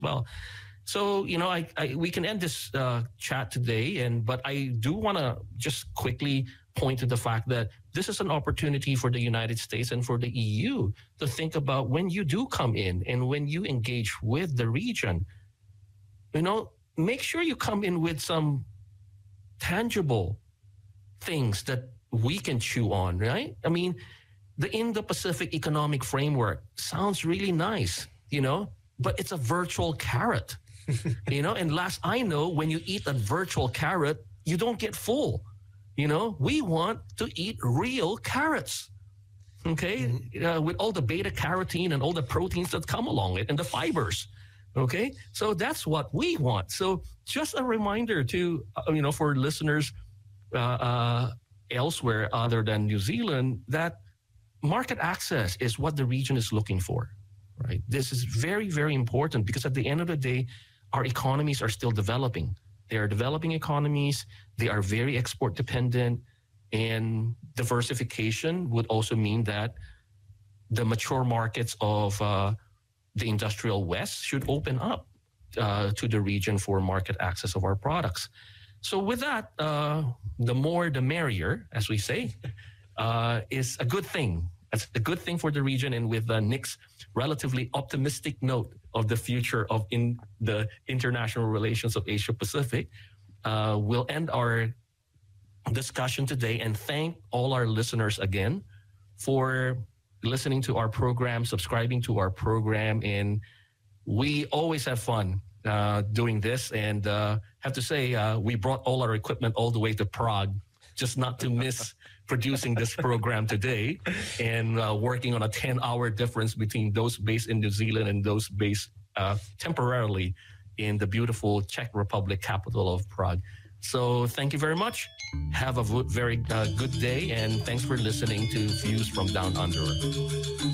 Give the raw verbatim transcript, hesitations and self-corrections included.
Well, so you know, I, I we can end this uh, chat today, and but I do want to just quickly point to the fact that this is an opportunity for the United States and for the E U to think about when you do come in and when you engage with the region. You know, make sure you come in with some tangible things that we can chew on, right? I mean, the Indo-Pacific Economic Framework sounds really nice, you know, but it's a virtual carrot, you know, and last I know, when you eat a virtual carrot, you don't get full. You know, we want to eat real carrots, okay, mm-hmm. uh, with all the beta carotene and all the proteins that come along it and the fibers, okay? So that's what we want. So just a reminder to, uh, you know, for listeners uh, uh, elsewhere other than New Zealand, that market access is what the region is looking for, right? This is very, very important because at the end of the day, our economies are still developing. They are developing economies. They are very export dependent, and diversification would also mean that the mature markets of uh, the industrial West should open up uh, to the region for market access of our products. So with that, uh, the more the merrier, as we say, uh, is a good thing. It's a good thing for the region. And with uh, Nick's relatively optimistic note of the future of in the international relations of Asia Pacific, uh, we'll end our discussion today and thank all our listeners again for listening to our program, subscribing to our program, and we always have fun uh, doing this. And uh, have to say, uh, we brought all our equipment all the way to Prague just not to miss producing this program today, and uh, working on a ten-hour difference between those based in New Zealand and those based uh, temporarily in the beautiful Czech Republic capital of Prague. So thank you very much. Have a very uh, good day, and thanks for listening to Views from Down Under.